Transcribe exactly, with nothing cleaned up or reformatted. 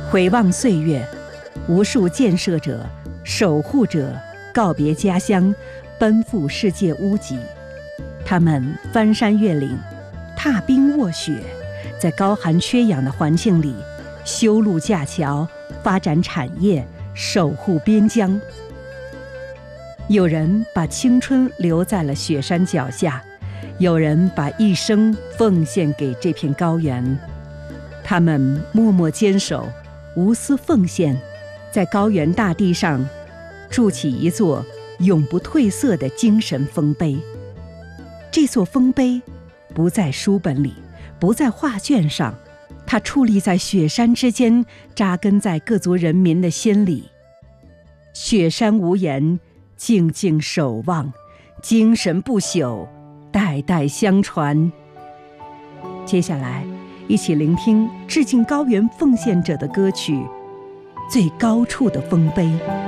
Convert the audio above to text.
回望岁月，无数建设者、守护者告别家乡，奔赴世界屋脊。他们翻山越岭，踏冰卧雪，在高寒缺氧的环境里修路架桥，发展产业，守护边疆。有人把青春留在了雪山脚下，有人把一生奉献给这片高原。他们默默坚守，无私奉献，在高原大地上筑起一座永不褪色的精神丰碑。这座丰碑不在书本里，不在画卷上，它矗立在雪山之间，扎根在各族人民的心里。雪山无言，静静守望，精神不朽，代代相传。接下来一起聆听致敬高原奉献者的歌曲《最高处的丰碑》。